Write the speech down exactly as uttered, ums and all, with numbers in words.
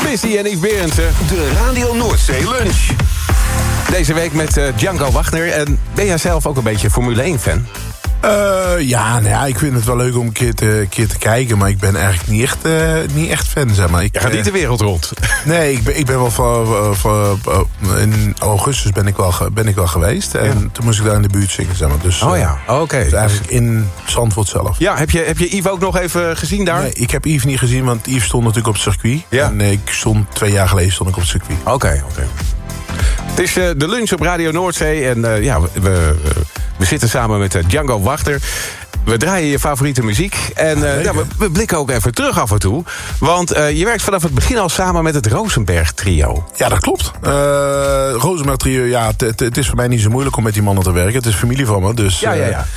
Christy en Yves Berendsen. De Radio Noordzee Lunch. Deze week met uh, Django Wagner. En ben jij zelf ook een beetje Formule één fan? Uh, ja, nou ja, ik vind het wel leuk om een keer te, keer te kijken. Maar ik ben eigenlijk niet echt, uh, niet echt fan, zeg maar. Ik, Je gaat niet de wereld rond. Nee, ik ben, ik ben wel voor, voor, uh, in augustus ben ik wel, ben ik wel geweest. En ja. toen moest ik daar in de buurt zingen, zeg maar. Dus, oh ja, oké. Okay. Dus eigenlijk in Zandvoort zelf. Ja, heb je, heb je Yves ook nog even gezien daar? Nee, ik heb Yves niet gezien, want Yves stond natuurlijk op het circuit. Ja. En ik stond twee jaar geleden stond ik op het circuit. Oké, okay, oké. Okay. Het is uh, de lunch op Radio Noordzee. En uh, ja, we, we, we zitten samen met uh, Django Wagner. We draaien je favoriete muziek. En uh, ja, we, we blikken ook even terug af en toe. Want uh, je werkt vanaf het begin al samen met het Rosenberg Trio. Ja, dat klopt. Uh, Rosenberg Trio, ja, het is voor mij niet zo moeilijk om met die mannen te werken. Het is familie van me, dus ja, ja, ja.